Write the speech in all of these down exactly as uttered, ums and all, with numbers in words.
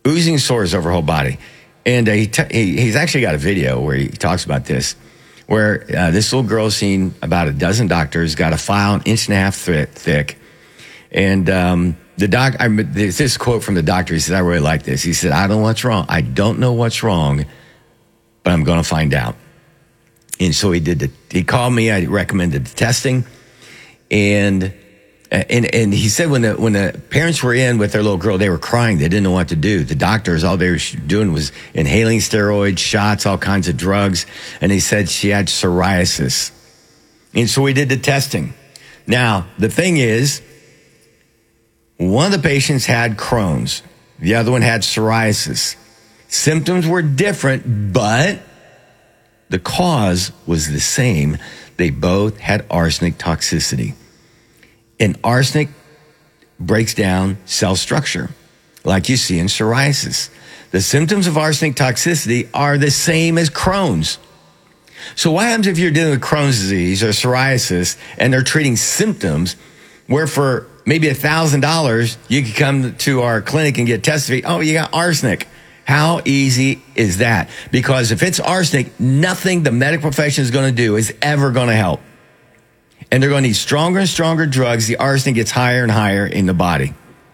oozing sores over her whole body. And uh, he, t- he he's actually got a video where he talks about this, where uh, this little girl's seen about a dozen doctors, got a file an inch and a half th- thick. And um, the doc, I, there's this quote from the doctor. He said, I really like this. He said, I don't know what's wrong. I don't know what's wrong, but I'm going to find out. And so he did. The, he called me. I recommended the testing. And And and he said when the when the parents were in with their little girl, they were crying. They didn't know what to do. The doctors, all they were doing was inhaling steroids, shots, all kinds of drugs. And he said she had psoriasis. And so we did the testing. Now, the thing is, one of the patients had Crohn's. The other one had psoriasis. Symptoms were different, but the cause was the same. They both had arsenic toxicity. And arsenic breaks down cell structure, like you see in psoriasis. The symptoms of arsenic toxicity are the same as Crohn's. So what happens if you're dealing with Crohn's disease or psoriasis and they're treating symptoms where for maybe one thousand dollars you could come to our clinic and get tested? Oh, you got arsenic. How easy is that? Because if it's arsenic, nothing the medical profession is going to do is ever going to help. And they're going to need stronger and stronger drugs. The arsenic gets higher and higher in the body.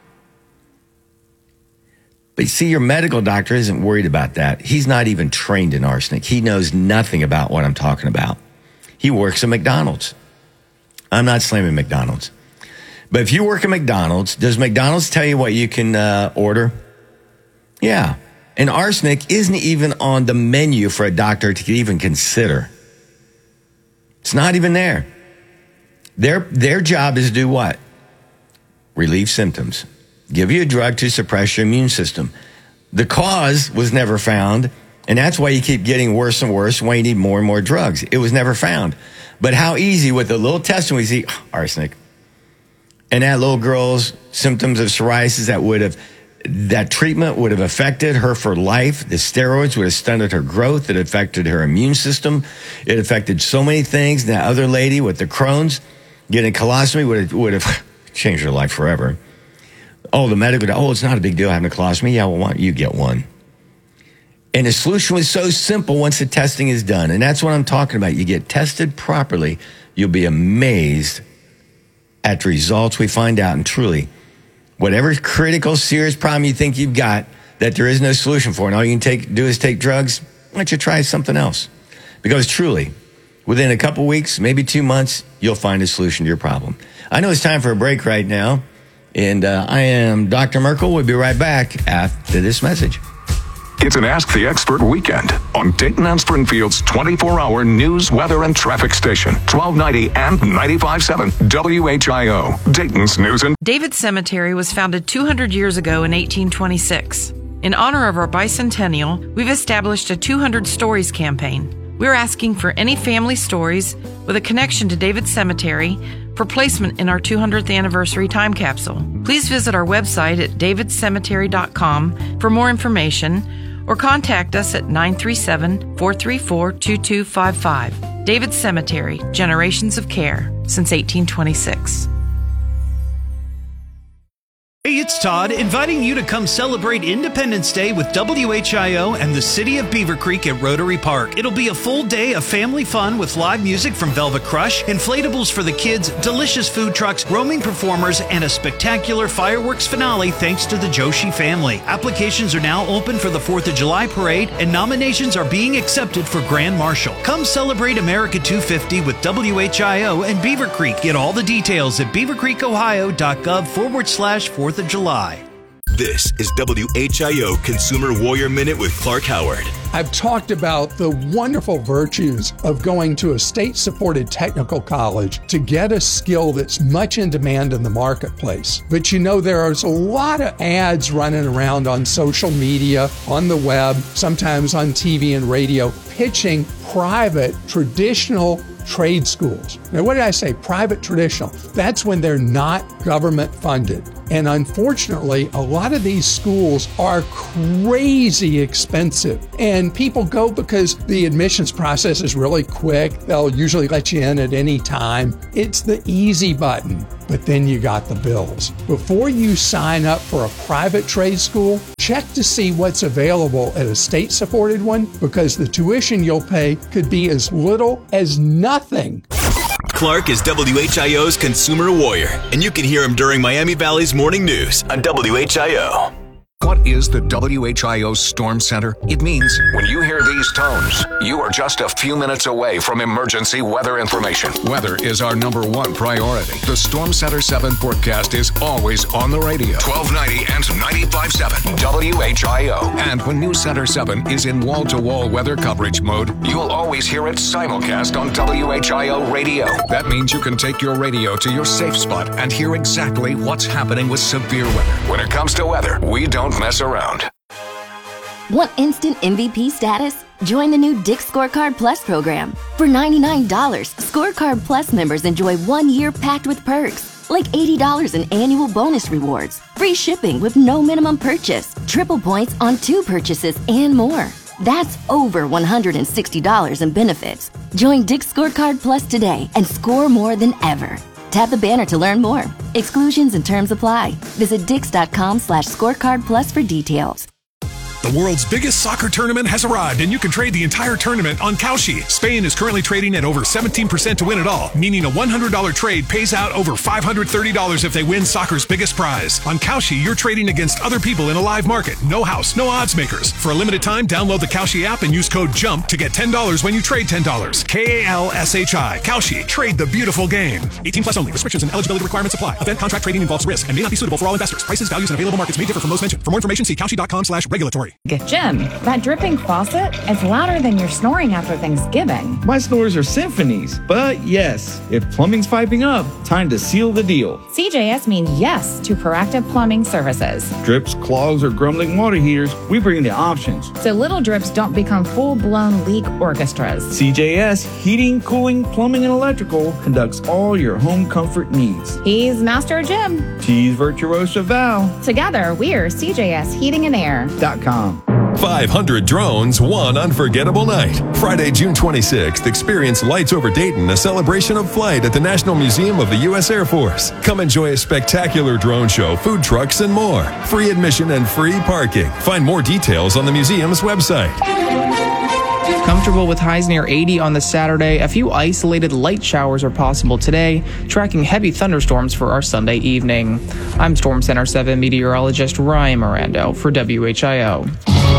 But you see, your medical doctor isn't worried about that. He's not even trained in arsenic. He knows nothing about what I'm talking about. He works at McDonald's. I'm not slamming McDonald's. But if you work at McDonald's, does McDonald's tell you what you can uh, order? Yeah. And arsenic isn't even on the menu for a doctor to even consider. It's not even there. Their their job is to do what? Relieve symptoms. Give you a drug to suppress your immune system. The cause was never found, and that's why you keep getting worse and worse, why you need more and more drugs. It was never found. But how easy with a little testing we see, oh, arsenic. And that little girl's symptoms of psoriasis, that would have, that treatment would have affected her for life. The steroids would have stunted her growth. It affected her immune system. It affected so many things. And that other lady with the Crohn's, getting colostomy would have, would have changed her life forever. Oh, the medical, oh, it's not a big deal having a colostomy. Yeah, well, why don't you get one? And the solution was so simple once the testing is done. And that's what I'm talking about. You get tested properly, you'll be amazed at the results we find out. And truly, whatever critical, serious problem you think you've got that there is no solution for, and all you can take, do is take drugs, why don't you try something else? Because truly, within a couple weeks, maybe two months, you'll find a solution to your problem. I know it's time for a break right now, and uh, I am Doctor Merkel. We'll be right back after this message. It's an Ask the Expert weekend on Dayton and Springfield's twenty-four hour news, weather, and traffic station, twelve ninety and ninety-five point seven W H I O, Dayton's news and... David Cemetery was founded two hundred years ago in eighteen twenty-six. In honor of our bicentennial, we've established a two hundred Stories campaign. We're asking for any family stories with a connection to David Cemetery for placement in our two hundredth anniversary time capsule. Please visit our website at david cemetery dot com for more information or contact us at nine three seven, four three four, two two five five. David Cemetery, generations of care since eighteen twenty-six. Hey, it's Todd, inviting you to come celebrate Independence Day with W H I O and the City of Beaver Creek at Rotary Park. It'll be a full day of family fun with live music from Velvet Crush, inflatables for the kids, delicious food trucks, roaming performers, and a spectacular fireworks finale thanks to the Joshi family. Applications are now open for the fourth of July parade, and nominations are being accepted for Grand Marshal. Come celebrate America two fifty with W H I O and Beaver Creek. Get all the details at beavercreekohio.gov forward slash fourth of July. This is W H I O Consumer Warrior Minute with Clark Howard. I've talked about the wonderful virtues of going to a state-supported technical college to get a skill that's much in demand in the marketplace. But you know, there's a lot of ads running around on social media, on the web, sometimes on T V and radio, pitching private, traditional trade schools. Now, what did I say? Private traditional. That's when they're not government funded. And unfortunately, a lot of these schools are crazy expensive. And people go because the admissions process is really quick. They'll usually let you in at any time. It's the easy button. But then you got the bills. Before you sign up for a private trade school, check to see what's available at a state-supported one, because the tuition you'll pay could be as little as nothing. Clark is W H I O's consumer warrior, and you can hear him during Miami Valley's morning news on W H I O. What is the W H I O Storm Center? It means when you hear these tones, you are just a few minutes away from emergency weather information. Weather is our number one priority. The Storm Center seven forecast is always on the radio. twelve ninety and ninety-five point seven W H I O. And when News Center seven is in wall-to-wall weather coverage mode, you'll always hear it simulcast on W H I O radio. That means you can take your radio to your safe spot and hear exactly what's happening with severe weather. When it comes to weather, we don't mess around. Want instant M V P status? Join the new Dick's Scorecard Plus program. For ninety-nine dollars, Scorecard Plus members enjoy one year packed with perks, like eighty dollars in annual bonus rewards, free shipping with no minimum purchase, triple points on two purchases, and more. That's over one hundred sixty dollars in benefits. Join Dick's Scorecard Plus today and score more than ever. Tap the banner to learn more. Exclusions and terms apply. Visit dix.com slash scorecard plus for details. The world's biggest soccer tournament has arrived, and you can trade the entire tournament on Kalshi. Spain is currently trading at over seventeen percent to win it all, meaning a one hundred dollars trade pays out over five hundred thirty dollars if they win soccer's biggest prize. On Kalshi, you're trading against other people in a live market. No house, no odds makers. For a limited time, download the Kalshi app and use code JUMP to get ten dollars when you trade ten dollars. K A L S H I. Kalshi. Trade the beautiful game. eighteen plus only. Restrictions and eligibility requirements apply. Event contract trading involves risk and may not be suitable for all investors. Prices, values, and available markets may differ from those mentioned. For more information, see Kalshi.com slash regulatory. Jim, that dripping faucet is louder than your snoring after Thanksgiving. My snores are symphonies, but yes, if plumbing's piping up, time to seal the deal. C J S means yes to proactive plumbing services. Drips, clogs, or grumbling water heaters, we bring the options. So little drips don't become full-blown leak orchestras. C J S Heating, Cooling, Plumbing, and Electrical conducts all your home comfort needs. He's Master Jim. She's Virtuosa Val. Together, we're C J S Heating and Air dot com. five hundred drones, one unforgettable night. Friday, June twenty-sixth, experience Lights Over Dayton, a celebration of flight at the National Museum of the U S Air Force. Come enjoy a spectacular drone show, food trucks, and more. Free admission and free parking. Find more details on the museum's website. Comfortable with highs near eighty on the Saturday, a few isolated light showers are possible today, tracking heavy thunderstorms for our Sunday evening. I'm Storm Center seven meteorologist Ryan Mirando for W H I O.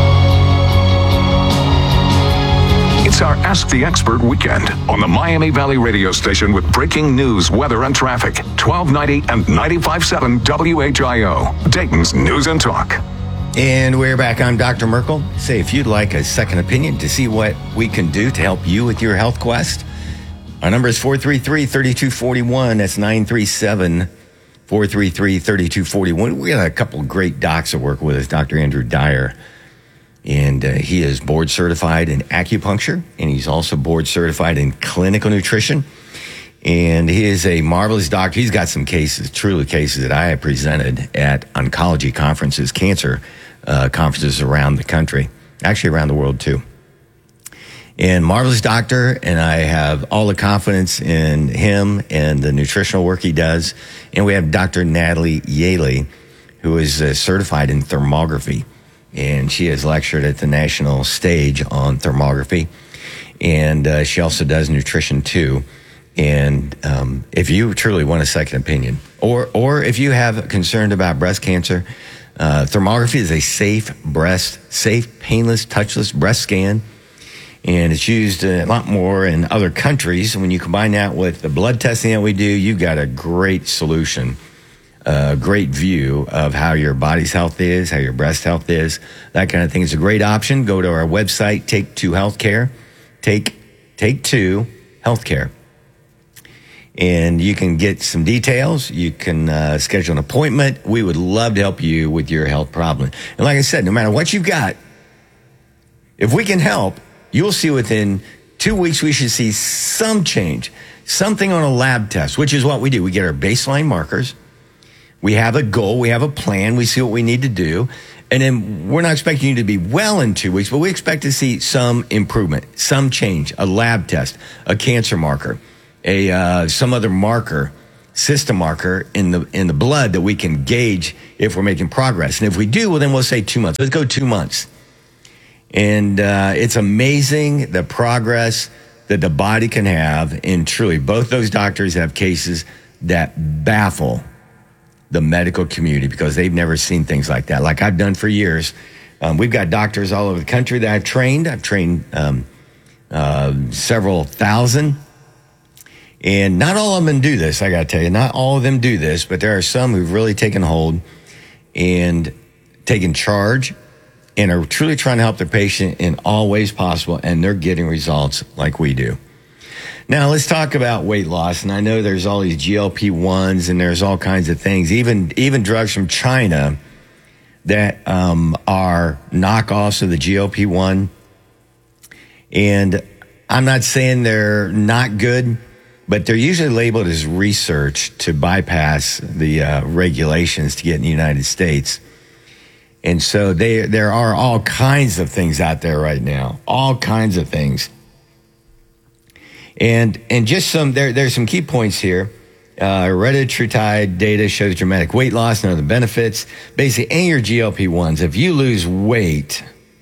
It's our Ask the Expert weekend on the Miami Valley radio station with breaking news, weather, and traffic. twelve ninety and ninety-five point seven W H I O, Dayton's News and Talk. And we're back. I'm Doctor Merkel. Say, if you'd like a second opinion to see what we can do to help you with your health quest, our number is four three three, three two four one. That's nine three seven, four three three, three two four one. We got a couple of great docs that work with us. Doctor Andrew Dyer, and uh, he is board certified in acupuncture, and he's also board certified in clinical nutrition. And he is a marvelous doctor. He's got some cases, truly cases that I have presented at oncology conferences, cancer uh, conferences around the country, actually around the world too. And marvelous doctor, and I have all the confidence in him and the nutritional work he does. And we have Doctor Natalie Yaley, who is uh, certified in thermography, and she has lectured at the national stage on thermography. And uh, she also does nutrition too. And um, if you truly want a second opinion, or or if you have concern about breast cancer, uh, thermography is a safe breast, safe, painless, touchless breast scan. And it's used a lot more in other countries. When you combine that with the blood testing that we do, you've got a great solution, a great view of how your body's health is, how your breast health is, that kind of thing. It's a great option. Go to our website, Take Two Healthcare, Take Take Two Healthcare. And you can get some details. You can uh, schedule an appointment. We would love to help you with your health problem. And like I said, no matter what you've got, if we can help, you'll see within two weeks we should see some change, something on a lab test, which is what we do. We get our baseline markers. We have a goal. We have a plan. We see what we need to do. And then we're not expecting you to be well in two weeks, but we expect to see some improvement, some change, a lab test, a cancer marker, a uh, some other marker, system marker in the in the blood that we can gauge if we're making progress. And if we do, well, then we'll say two months. Let's go two months. And uh, it's amazing the progress that the body can have. And truly, both those doctors have cases that baffle the medical community because they've never seen things like that, like I've done for years. Um, we've got doctors all over the country that I've trained. I've trained um, uh, several thousand. And not all of them do this, I got to tell you. Not all of them do this, but there are some who've really taken hold and taken charge and are truly trying to help their patient in all ways possible, and they're getting results like we do. Now, let's talk about weight loss. And I know there's all these G L P ones and there's all kinds of things, even even drugs from China that um, are knockoffs of the G L P one. And I'm not saying they're not good, but they're usually labeled as research to bypass the uh, regulations to get in the United States. And so they, there are all kinds of things out there right now, all kinds of things. And and just some, there there's some key points here. Uh, Retatrutide data shows dramatic weight loss and other benefits. Basically, any of your G L P ones, if you lose weight,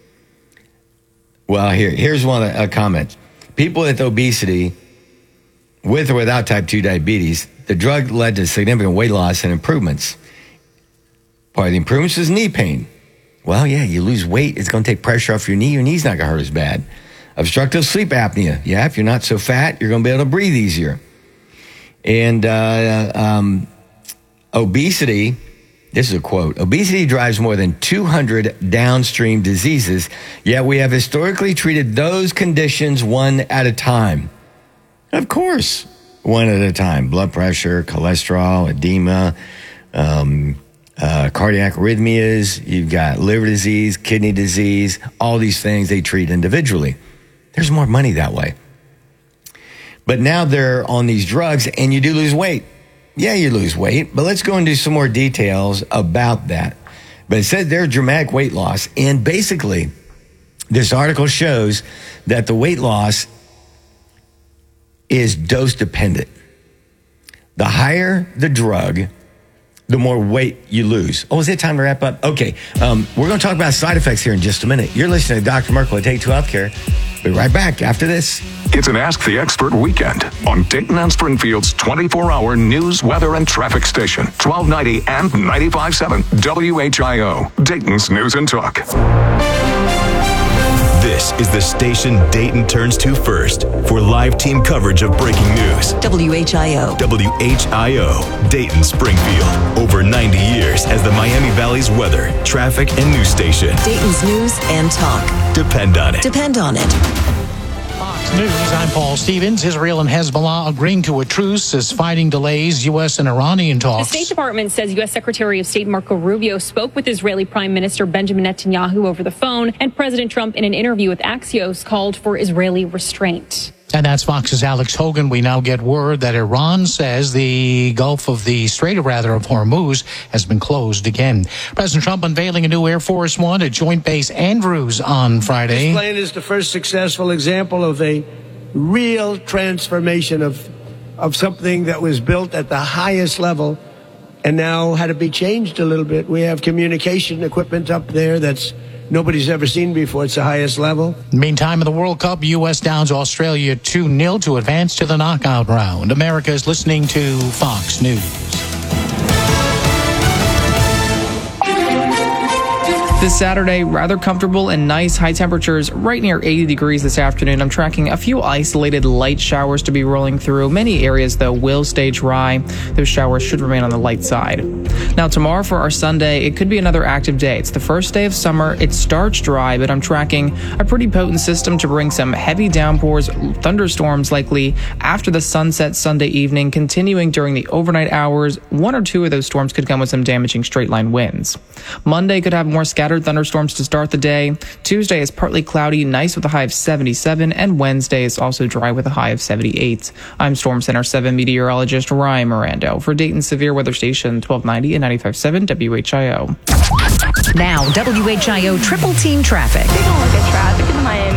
well, here here's one a comment. People with obesity, with or without type two diabetes, the drug led to significant weight loss and improvements. Part of the improvements is knee pain. Well, yeah, you lose weight, it's going to take pressure off your knee. Your knee's not going to hurt as bad. Obstructive sleep apnea. Yeah, if you're not so fat, you're going to be able to breathe easier. And uh, um, obesity, this is a quote, obesity drives more than two hundred downstream diseases, yet we have historically treated those conditions one at a time. Of course, one at a time. Blood pressure, cholesterol, edema, um, uh, cardiac arrhythmias, you've got liver disease, kidney disease, all these things they treat individually. There's more money that way. But now they're on these drugs and you do lose weight. Yeah, you lose weight, but let's go into some more details about that. But it says there's dramatic weight loss. And basically, this article shows that the weight loss is dose dependent. The higher the drug, the more weight you lose. Oh, is it time to wrap up? Okay, um, we're going to talk about side effects here in just a minute. You're listening to Doctor Merkel at Take Two Healthcare. Be right back after this. It's an Ask the Expert weekend on Dayton and Springfield's twenty-four hour news, weather, and traffic station, twelve ninety and ninety-five point seven W H I O, Dayton's News and Talk. This is the station Dayton turns to first for live team coverage of breaking news. W H I O. W H I O, Dayton, Springfield. Over ninety years as the Miami Valley's weather, traffic, and news station. Dayton's News and Talk. Depend on it. Depend on it. Fox News, I'm Paul Stevens. Israel and Hezbollah agreeing to a truce as fighting delays U S and Iranian talks. The State Department says U S Secretary of State Marco Rubio spoke with Israeli Prime Minister Benjamin Netanyahu over the phone, and President Trump, in an interview with Axios, called for Israeli restraint. And that's Fox's Alex Hogan. We now get word that Iran says the Gulf of the Strait, or rather of Hormuz, has been closed again. President Trump unveiling a new Air Force One at Joint Base Andrews on Friday. This plane is the first successful example of a real transformation of of something that was built at the highest level and now had to be changed a little bit. We have communication equipment up there that's nobody's ever seen before. It's the highest level. Meantime, in the World Cup, U S downs Australia two nil to advance to the knockout round. America is listening to Fox News. This Saturday, rather comfortable and nice, high temperatures right near eighty degrees this afternoon. I'm tracking a few isolated light showers to be rolling through. Many areas, though, will stay dry. Those showers should remain on the light side. Now, tomorrow for our Sunday, it could be another active day. It's the first day of summer. It starts dry, but I'm tracking a pretty potent system to bring some heavy downpours, thunderstorms likely after the sunset Sunday evening, continuing during the overnight hours. One or two of those storms could come with some damaging straight-line winds. Monday could have more scattered thunderstorms to start the day. Tuesday is partly cloudy, nice with a high of seventy-seven, and Wednesday is also dry with a high of seventy-eight. I'm Storm Center seven meteorologist Ryan Mirando for Dayton Severe Weather Station twelve ninety and ninety-five point seven W H I O. Now, W H I O Triple Team Traffic. Take a look at traffic in the Miami Valley.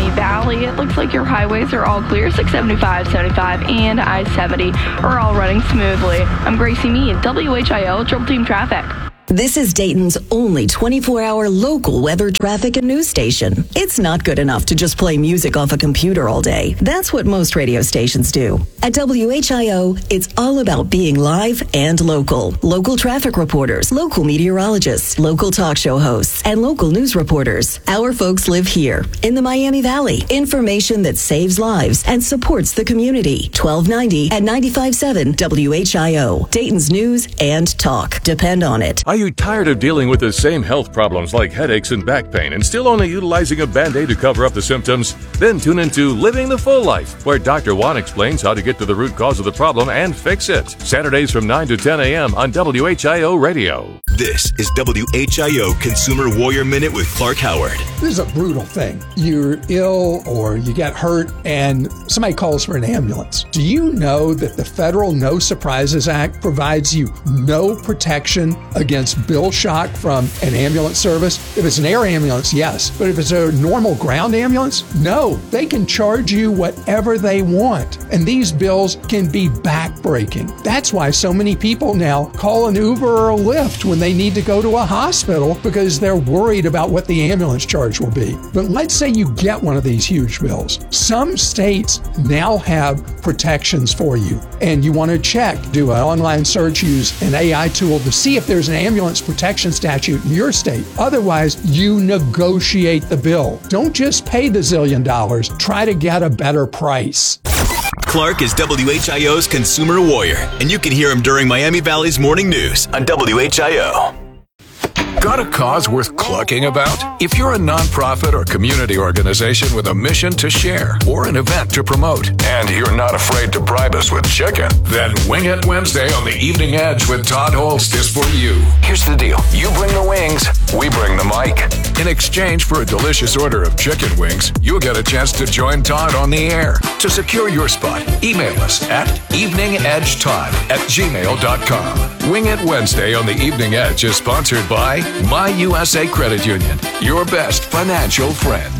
Valley, it looks like your highways are all clear. six seventy-five, seventy-five, and I seventy are all running smoothly. I'm Gracie Mead, W H I O Triple Team Traffic. This is Dayton's only twenty-four hour local weather, traffic, and news station. It's not good enough to just play music off a computer all day. That's what most radio stations do. At W H I O, it's all about being live and local. Local traffic reporters, local meteorologists, local talk show hosts, and local news reporters. Our folks live here in the Miami Valley. Information that saves lives and supports the community. twelve ninety at ninety-five point seven W H I O. Dayton's news and talk. Depend on it. Are you tired of dealing with the same health problems like headaches and back pain and still only utilizing a Band-Aid to cover up the symptoms? Then tune into Living the Full Life, where Doctor Juan explains how to get to the root cause of the problem and fix it. Saturdays from nine to ten a.m. on W H I O Radio. This is W H I O Consumer Warrior Minute with Clark Howard. This is a brutal thing. You're ill or you get hurt and somebody calls for an ambulance. Do you know that the federal No Surprises Act provides you no protection against bill shock from an ambulance service? If it's an air ambulance, yes. But if it's a normal ground ambulance, no. They can charge you whatever they want. And these bills can be backbreaking. That's why so many people now call an Uber or a Lyft when they need to go to a hospital because they're worried about what the ambulance charge will be. But let's say you get one of these huge bills. Some states now have protections for you. And you want to check, do an online search, use an A I tool to see if there's an ambulance protection statute in your state. Otherwise, you negotiate the bill. Don't just pay the zillion dollars. Try to get a better price. Clark is W H I O's Consumer Warrior, and you can hear him during Miami Valley's morning news on W H I O. Got a cause worth clucking about? If you're a nonprofit or community organization with a mission to share or an event to promote, and you're not afraid to bribe us with chicken, then Wing It Wednesday on the Evening Edge with Todd Holst is for you. Here's the deal. You bring the wings, we bring the mic. In exchange for a delicious order of chicken wings, you'll get a chance to join Todd on the air. To secure your spot, email us at eveningedgetodd at gmail dot com. Wing It Wednesday on the Evening Edge is sponsored by My U S A Credit Union, your best financial friend.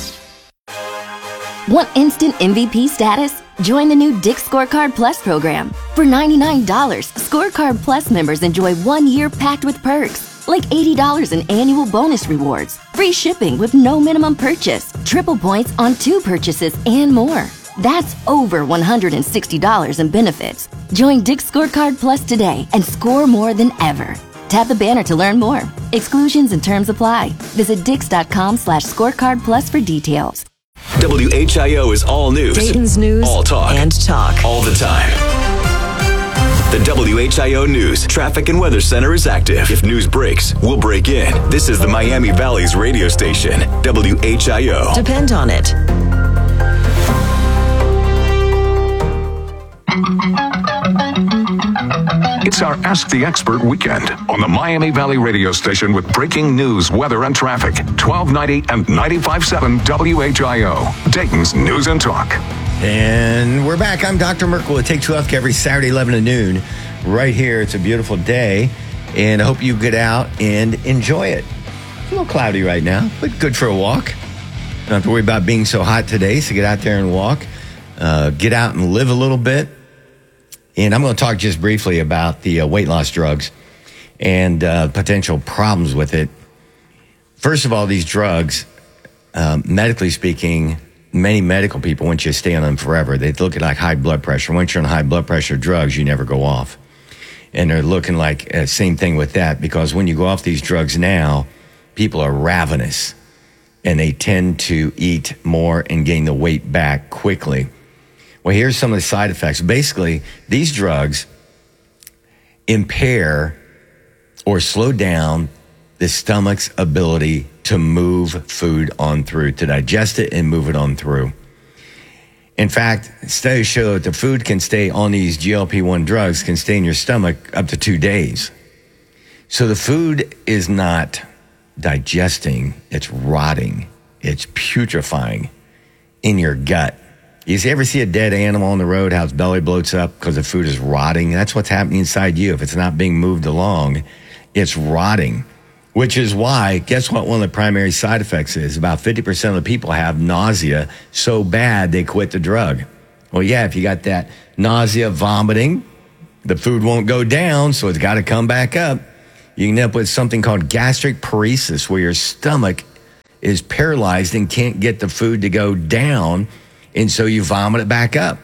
Want instant M V P status? Join the new Dick's Scorecard Plus program. For ninety-nine dollars, Scorecard Plus members enjoy one year packed with perks, like eighty dollars in annual bonus rewards, free shipping with no minimum purchase, triple points on two purchases, and more. That's over one hundred sixty dollars in benefits. Join Dick's Scorecard Plus today and score more than ever. Tap the banner to learn more. Exclusions and terms apply. Visit dix.com slash scorecard plus for details. W H I O is all news. Dayton's news all talk. and talk. All the time. The W H I O News Traffic and Weather Center is active. If news breaks, we'll break in. This is the Miami Valley's radio station, W H I O. Depend on it. It's our Ask the Expert weekend on the Miami Valley radio station with breaking news, weather, and traffic. twelve ninety and ninety-five point seven W H I O, Dayton's News and Talk. And we're back. I'm Doctor Merkel with Take Two Healthcare every Saturday, eleven to noon, right here. It's a beautiful day, and I hope you get out and enjoy it. It's a little cloudy right now, but good for a walk. Don't have to worry about being so hot today, so get out there and walk. Uh, get out and live a little bit. And I'm going to talk just briefly about the uh, weight loss drugs and uh, potential problems with it. First of all, these drugs, um, medically speaking, many medical people want you to stay on them forever. They look at like high blood pressure. Once you're on high blood pressure drugs, you never go off. And they're looking like uh, same thing with that, because when you go off these drugs now, people are ravenous and they tend to eat more and gain the weight back quickly. Well, here's some of the side effects. Basically, these drugs impair or slow down the stomach's ability to move food on through, to digest it and move it on through. In fact, studies show that the food can stay on these G L P one drugs, can stay in your stomach up to two days. So the food is not digesting, it's rotting, it's putrefying in your gut. You ever see a dead animal on the road, how its belly bloats up because the food is rotting? That's what's happening inside you. If it's not being moved along, it's rotting. which is why, guess what one of the primary side effects is? About fifty percent of the people have nausea so bad they quit the drug. Well, yeah, if you got that nausea, vomiting, the food won't go down, so it's got to come back up. You can end up with something called gastric paresis, where your stomach is paralyzed and can't get the food to go down, and so you vomit it back up.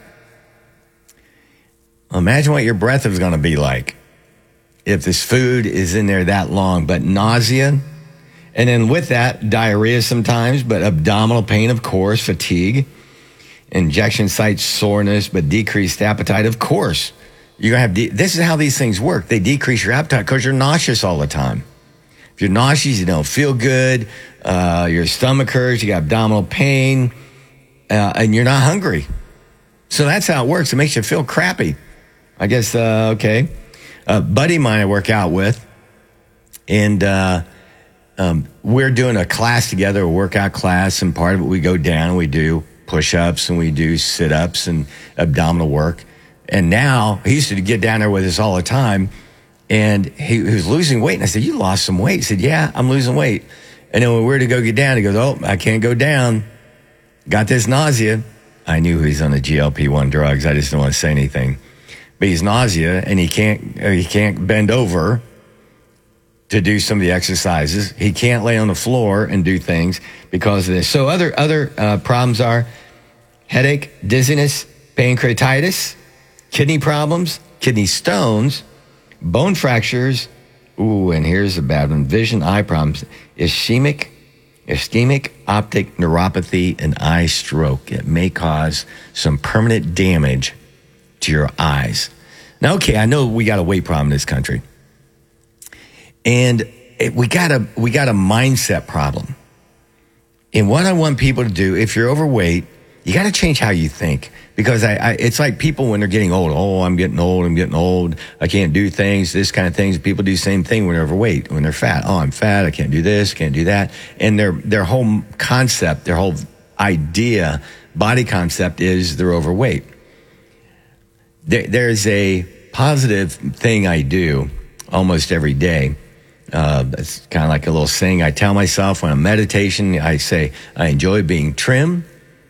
Imagine what your breath is going to be like if this food is in there that long. But nausea, and then with that, diarrhea sometimes, but abdominal pain, of course, fatigue, injection site soreness, but decreased appetite, of course. You're gonna have de- this is how these things work. They decrease your appetite because you're nauseous all the time. If you're nauseous, you don't feel good, uh, your stomach hurts, you got abdominal pain, uh, and you're not hungry. So that's how it works. It makes you feel crappy. I guess, uh, okay. A buddy of mine I work out with, and uh, um, we're doing a class together, a workout class, and part of it we go down, we do push-ups, and we do sit-ups and abdominal work. And now, he used to get down there with us all the time, and he, he was losing weight. And I said, you lost some weight? He said, yeah, I'm losing weight. And then when we were to go get down, he goes, oh, I can't go down. Got this nausea. I knew he's on the G L P one drugs. I just didn't want to say anything. But he's nausea, and he can't, uh, he can't bend over to do some of the exercises. He can't lay on the floor and do things because of this. So other, other uh, problems are headache, dizziness, pancreatitis, kidney problems, kidney stones, bone fractures. Ooh, and here's a bad one. Vision, eye problems, ischemic, ischemic optic neuropathy, and eye stroke. It may cause some permanent damage to your eyes. Now, okay, I know we got a weight problem in this country. And it, we got a we got a mindset problem. And what I want people to do, if you're overweight, you got to change how you think. Because I, I, it's like people when they're getting old. Oh, I'm getting old. I'm getting old. I can't do things, this kind of things. People do the same thing when they're overweight, when they're fat. Oh, I'm fat. I can't do this. Can't do that. And their their whole concept, their whole idea, body concept is they're overweight. There, there's a positive thing I do almost every day. Uh, it's kind of like a little saying I tell myself when I'm meditation. I say, I enjoy being trim.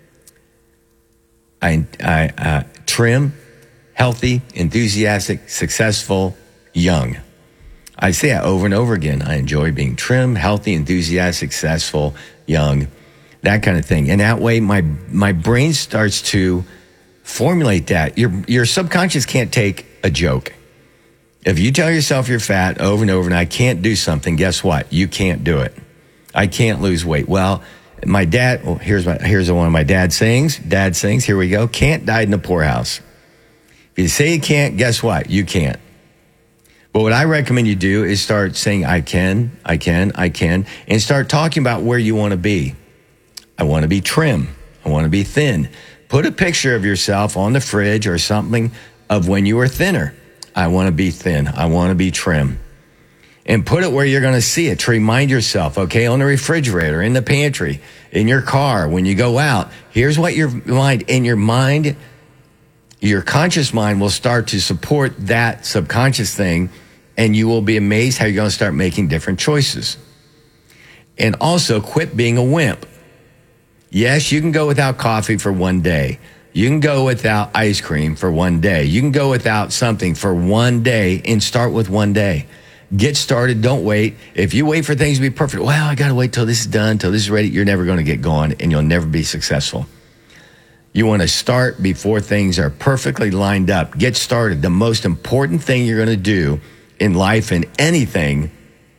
I, I uh, trim, healthy, enthusiastic, successful, young. I say that over and over again. I enjoy being trim, healthy, enthusiastic, successful, young, that kind of thing. And that way, my my brain starts to formulate that. Your your subconscious can't take a joke. If you tell yourself you're fat over and over and I can't do something, guess what? You can't do it. I can't lose weight. Well, my dad, well, here's my, here's one of my dad's sayings. Dad sayings, here we go. Can't die in the poorhouse. If you say you can't, guess what? You can't. But what I recommend you do is start saying, I can, I can, I can, and start talking about where you want to be. I want to be trim. I want to be thin. Put a picture of yourself on the fridge or something of when you were thinner. I want to be thin. I want to be trim. And put it where you're going to see it to remind yourself, okay, on the refrigerator, in the pantry, in your car, when you go out. Here's what your mind, in your mind, your conscious mind will start to support that subconscious thing, and you will be amazed how you're going to start making different choices. And also, quit being a wimp. Yes, you can go without coffee for one day. You can go without ice cream for one day. You can go without something for one day and start with one day. Get started. Don't wait. If you wait for things to be perfect, well, I got to wait till this is done, till this is ready, you're never going to get going and you'll never be successful. You want to start before things are perfectly lined up. Get started. The most important thing you're going to do in life and anything,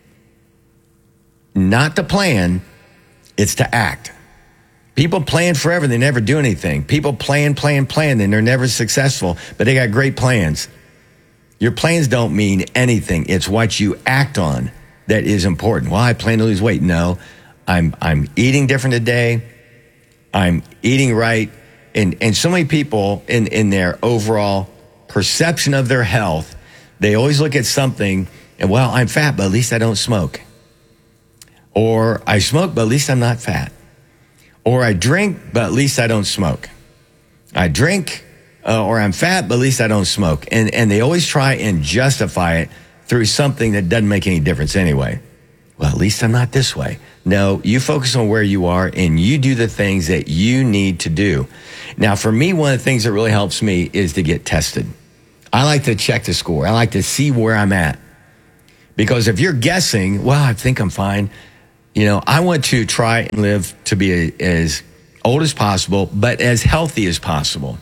not to plan, it's to act. People plan forever, they never do anything. People plan, plan, plan, and they're never successful, but they got great plans. Your plans don't mean anything. It's what you act on that is important. Well, I plan to lose weight. No, I'm I'm eating different today. I'm eating right. And and so many people in, in their overall perception of their health, they always look at something and, well, I'm fat, but at least I don't smoke. Or I smoke, but at least I'm not fat. Or I drink, but at least I don't smoke. I drink, uh, or I'm fat, but at least I don't smoke. And and they always try and justify it through something that doesn't make any difference anyway. well, at least I'm not this way. No, you focus on where you are and you do the things that you need to do. Now, for me, one of the things that really helps me is to get tested. I like to check the score. I like to see where I'm at. Because if you're guessing, well, I think I'm fine, you know, I want to try and live to be a, as old as possible, but as healthy as possible.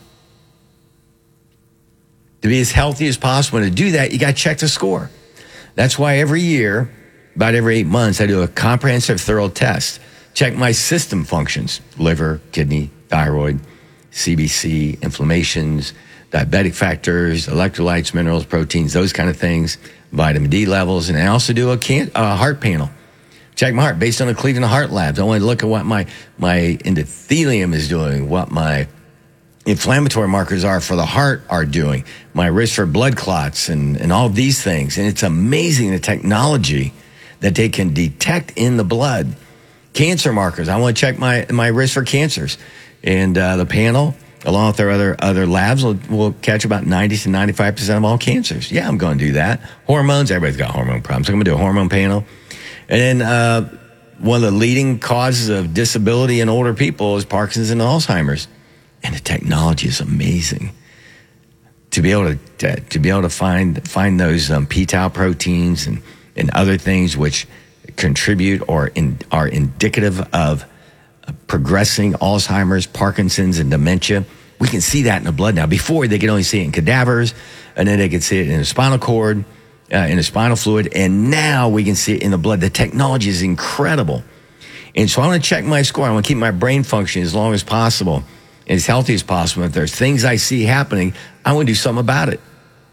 To be as healthy as possible, and to do that, you got to check the score. That's why every year, about every eight months, I do a comprehensive, thorough test. Check my system functions: liver, kidney, thyroid, C B C, inflammations, diabetic factors, electrolytes, minerals, proteins, those kind of things, vitamin D levels. And I also do a, can- a heart panel. Check my heart based on the Cleveland Heart Labs. I want to look at what my, my endothelium is doing, what my inflammatory markers are for the heart are doing, my risk for blood clots, and, and all these things. And it's amazing the technology that they can detect in the blood. Cancer markers. I want to check my, my risk for cancers. And uh, the panel, along with our other, other labs, will, will catch about ninety to ninety-five percent of all cancers. Yeah, I'm going to do that. Hormones. Everybody's got hormone problems. So I'm going to do a hormone panel. And then uh, one of the leading causes of disability in older people is Parkinson's and Alzheimer's. And the technology is amazing. To be able to, to, to be able to find find those um, p-tau proteins and, and other things which contribute or in, are indicative of progressing Alzheimer's, Parkinson's, and dementia. We can see that in the blood now. Before, they could only see it in cadavers, and then they could see it in the spinal cord, uh, in the spinal fluid, and now we can see it in the blood. The technology is incredible. And so I want to check my score. I want to keep my brain functioning as long as possible, as healthy as possible. If there's things I see happening, I want to do something about it.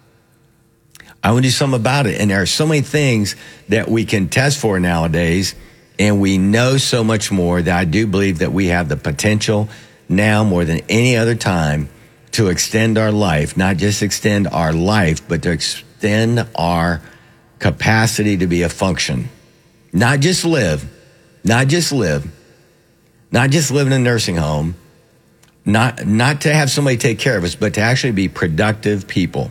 I want to do something about it. And there are so many things that we can test for nowadays, and we know so much more that I do believe that we have the potential now more than any other time to extend our life, not just extend our life, but to extend our capacity to be a function. Not just live, not just live, not just live in a nursing home, not, not to have somebody take care of us, but to actually be productive people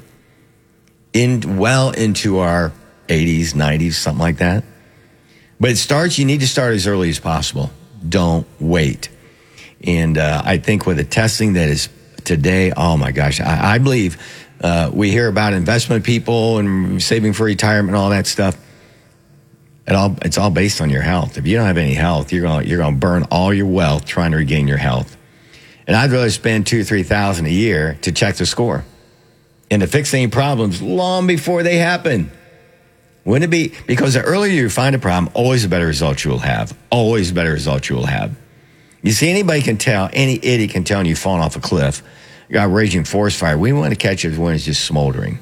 in well into our eighties, nineties, something like that. But it starts, you need to start as early as possible. Don't wait. And uh, I think with the testing that is today, oh my gosh, I, I believe uh, we hear about investment people and saving for retirement and all that stuff. It all, it's all based on your health. If you don't have any health, you're going you're going to burn all your wealth trying to regain your health. And I'd rather spend two, three thousand a year to check the score and to fix any problems long before they happen. Wouldn't it be? Because the earlier you find a problem, always the better results you will have. Always the better results you will have. You see, anybody can tell, any idiot can tell when you've fallen off a cliff. You got a raging forest fire. We want to catch it when it's just smoldering.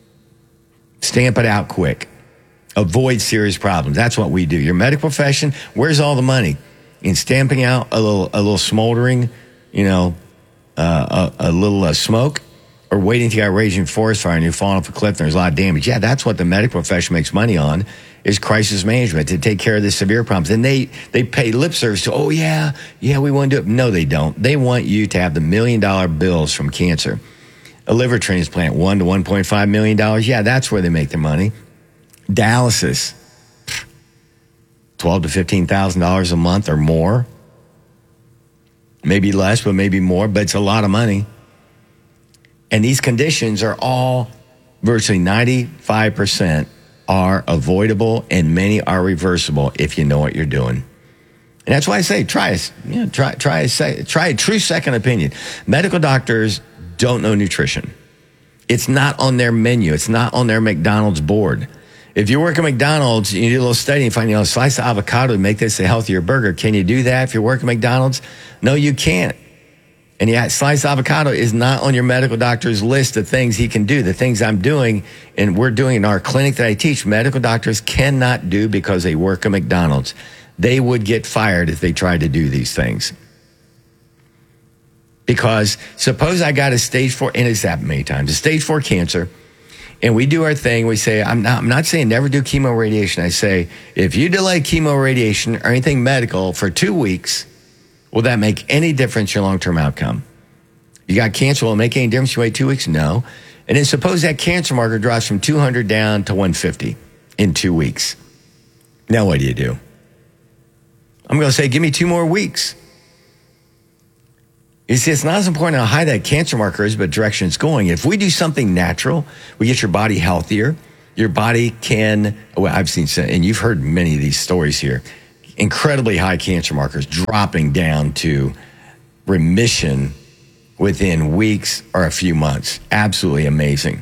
Stamp it out quick. Avoid serious problems. That's what we do. Your medical profession, where's all the money? In stamping out a little, a little smoldering, you know, uh, a, a little uh, smoke, or waiting to get a raging forest fire and you're falling off a cliff and there's a lot of damage. Yeah, that's what the medical profession makes money on, is crisis management, to take care of the severe problems. And they, they pay lip service to, oh, yeah, yeah, we want to do it. No, they don't. They want you to have the million-dollar bills from cancer. A liver transplant, one to one point five million dollars. Yeah, that's where they make their money. Dialysis, twelve thousand to fifteen thousand dollars a month or more. Maybe less, but maybe more, but it's a lot of money. And these conditions are all, virtually ninety-five percent are avoidable, and many are reversible if you know what you're doing. And that's why I say try a, you know, try try a, try a true second opinion. Medical doctors don't know nutrition. It's not on their menu. It's not on their McDonald's board. If you work at McDonald's, you do a little study and find, you know, a slice of avocado to make this a healthier burger. Can you do that if you're working at McDonald's? No, you can't. And yet, sliced avocado is not on your medical doctor's list of things he can do. The things I'm doing and we're doing in our clinic that I teach, medical doctors cannot do because they work at McDonald's. They would get fired if they tried to do these things. Because suppose I got a stage four, and it's happened many times, a stage four cancer, and we do our thing. We say, I'm not, I'm not saying never do chemo radiation. I say, if you delay chemo radiation or anything medical for two weeks, will that make any difference in your long-term outcome? You got cancer, will it make any difference? You wait two weeks? No. And then suppose that cancer marker drops from two hundred down to one fifty in two weeks. Now what do you do? I'm going to say, give me two more weeks. You see, it's not as important how high that cancer marker is, but direction it's going. If we do something natural, we get your body healthier. Your body can, well, I've seen, and you've heard many of these stories here, incredibly high cancer markers dropping down to remission within weeks or a few months. Absolutely amazing.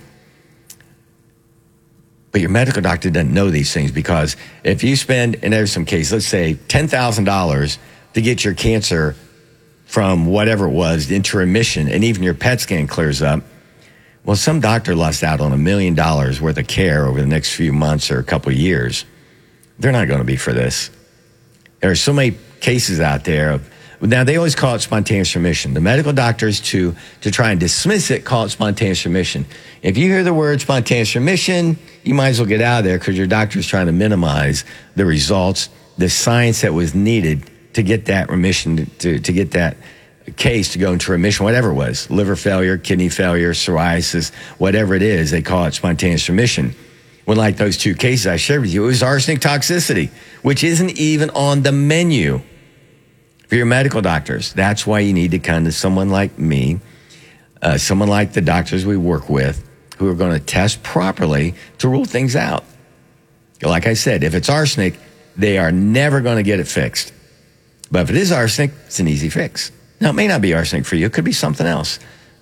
But your medical doctor doesn't know these things, because if you spend, and there's some cases, let's say ten thousand dollars to get your cancer from whatever it was into remission, and even your P E T scan clears up, well, some doctor lost out on a million dollars worth of care over the next few months or a couple of years. They're not going to be for this. There are so many cases out there of, now they always call it spontaneous remission. The medical doctors, to, to try and dismiss it, call it spontaneous remission. If you hear the word spontaneous remission, you might as well get out of there, because your doctor's trying to minimize the results, the science that was needed to get that remission, to, to get that case to go into remission, whatever it was, liver failure, kidney failure, psoriasis, whatever it is, they call it spontaneous remission. Well, like those two cases I shared with you, it was arsenic toxicity, which isn't even on the menu for your medical doctors. That's why you need to come to someone like me, uh, someone like the doctors we work with, who are going to test properly to rule things out. Like I said, if it's arsenic, they are never going to get it fixed. But if it is arsenic, it's an easy fix. Now, it may not be arsenic for you. It could be something else.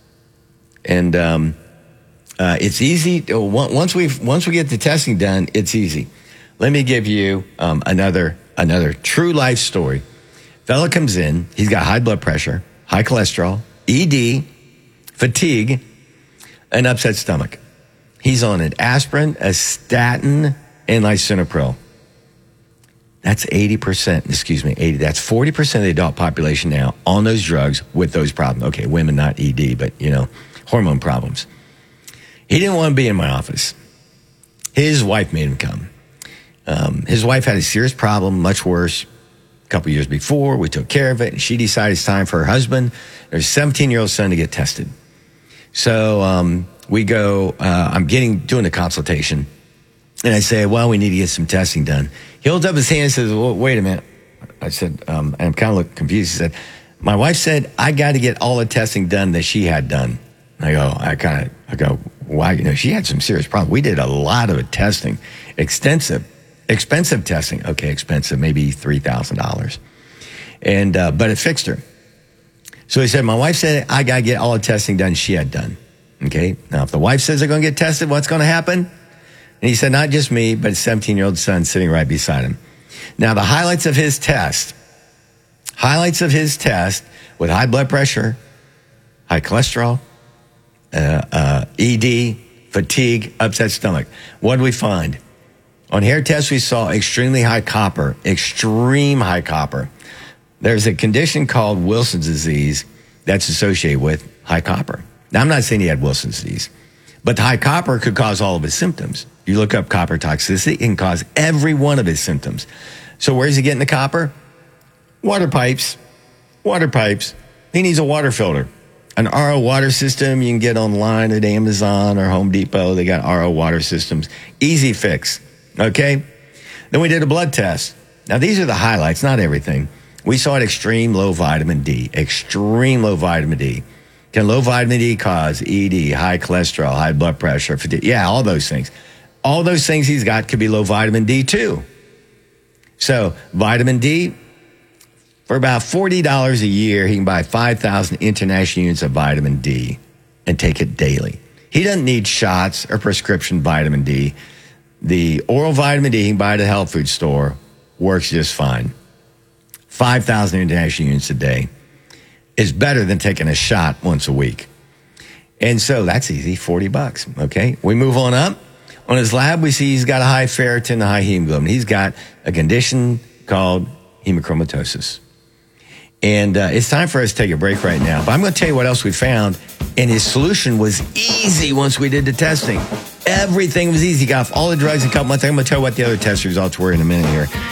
And um, uh, it's easy. Once we once we get the testing done, it's easy. Let me give you um, another another true life story. Fella comes in. He's got high blood pressure, high cholesterol, E D, fatigue, an upset stomach. He's on an aspirin, a statin, and lisinopril. That's eighty percent, excuse me, eighty. That's forty percent of the adult population now on those drugs with those problems. Okay, women, not E D, but, you know, hormone problems. He didn't want to be in my office. His wife made him come. Um, his wife had a serious problem, much worse, a couple years before. We took care of it, and she decided it's time for her husband, her seventeen-year-old son, to get tested. So um, we go, uh, I'm getting, doing a consultation. And I say, well, we need to get some testing done. He holds up his hand and says, well, wait a minute. I said, um, and I'm kind of looking confused. He said, my wife said, I got to get all the testing done that she had done. And I go, I kind of, I go, why? You know, she had some serious problems. We did a lot of testing, extensive, expensive testing. Okay, expensive, maybe three thousand dollars. And, uh, but it fixed her. So he said, my wife said, I got to get all the testing done she had done. Okay. Now, if the wife says they're going to get tested, what's going to happen? And he said, not just me, but his seventeen-year-old son sitting right beside him. Now, the highlights of his test, highlights of his test with high blood pressure, high cholesterol, uh, uh, E D, fatigue, upset stomach. What did we find? On hair tests, we saw extremely high copper, extreme high copper. There's a condition called Wilson's disease that's associated with high copper. Now, I'm not saying he had Wilson's disease, but the high copper could cause all of his symptoms. You look up copper toxicity, it can cause every one of his symptoms. So where's he getting the copper? Water pipes. Water pipes. He needs a water filter. An R O water system you can get online at Amazon or Home Depot. They got R O water systems. Easy fix. Okay? Then we did a blood test. Now, these are the highlights, not everything. We saw an extreme low vitamin D. Extreme low vitamin D. Can low vitamin D cause E D, high cholesterol, high blood pressure, fatigue? Yeah, all those things. All those things he's got could be low vitamin D too. So vitamin D, for about forty dollars a year, he can buy five thousand international units of vitamin D and take it daily. He doesn't need shots or prescription vitamin D. The oral vitamin D he can buy at a health food store works just fine. five thousand international units a day is better than taking a shot once a week. And so that's easy, forty bucks, okay? We move on up. On his lab, we see he's got a high ferritin, a high hemoglobin. He's got a condition called hemochromatosis. And uh, it's time for us to take a break right now. But I'm going to tell you what else we found. And his solution was easy once we did the testing. Everything was easy. He got off all the drugs in a couple months. I'm going to tell you what the other test results were in a minute here.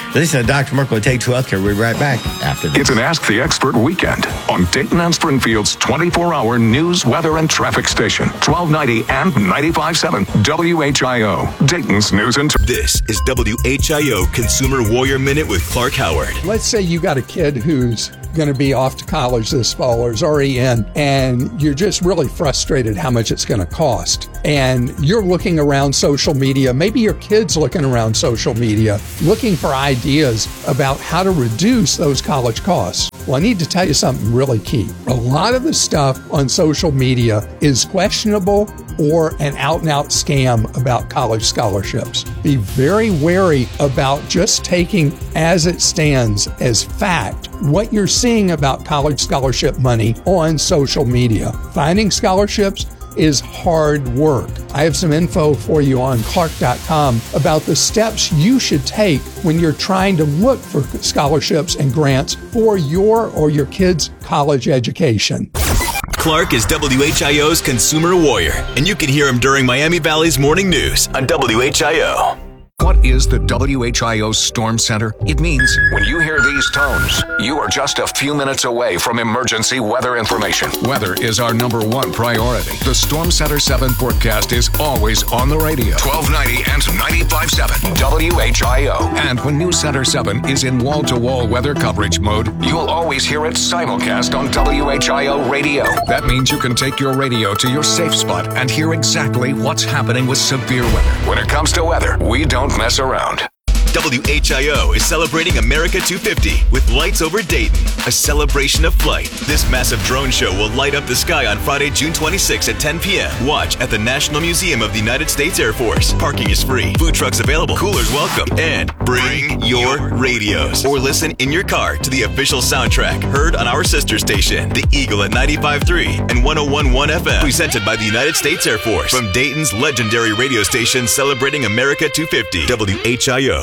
Listen to Doctor Merkel at Take Two Healthcare. We'll be right back after this. It's an Ask the Expert weekend on Dayton and Springfield's twenty-four hour news, weather, and traffic station. twelve ninety and ninety-five point seven W H I O. Dayton's news and... This is W H I O Consumer Warrior Minute with Clark Howard. Let's say you got a kid who's going to be off to college this fall or is already in, and you're just really frustrated how much it's going to cost. And you're looking around social media, maybe your kid's looking around social media, looking for ideas about how to reduce those college costs. Well, I need to tell you something really key. A lot of the stuff on social media is questionable or an out-and-out scam about college scholarships. Be very wary about just taking as it stands as fact what you're seeing about college scholarship money on social media. Finding scholarships is hard work. I have some info for you on Clark dot com about the steps you should take when you're trying to look for scholarships and grants for your or your kids' college education. Clark is W H I O's consumer warrior, and you can hear him during Miami Valley's morning news on W H I O. What is the W H I O Storm Center? It means when you hear these tones, you are just a few minutes away from emergency weather information. Weather is our number one priority. The Storm Center seven forecast is always on the radio. twelve ninety and ninety-five point seven W H I O. And when News Center seven is in wall-to-wall weather coverage mode, you'll always hear it simulcast on W H I O radio. That means you can take your radio to your safe spot and hear exactly what's happening with severe weather. When it comes to weather, we don't mess around. W H I O is celebrating America two fifty with Lights Over Dayton, a celebration of flight. This massive drone show will light up the sky on Friday, June twenty-sixth at ten p.m. Watch at the National Museum of the United States Air Force. Parking is free, food trucks available, coolers welcome, and bring your radios or listen in your car to the official soundtrack heard on our sister station, The Eagle at ninety-five point three and one oh one point one F M, presented by the United States Air Force from Dayton's legendary radio station celebrating America two fifty, W H I O.